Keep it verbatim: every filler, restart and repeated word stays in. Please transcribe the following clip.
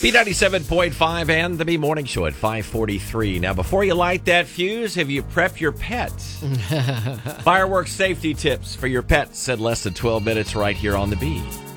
B ninety-seven point five and the B Morning Show at five forty-three. Now, before you light that fuse, have you prepped your pets? Fireworks safety tips for your pets at less than twelve minutes right here on the B.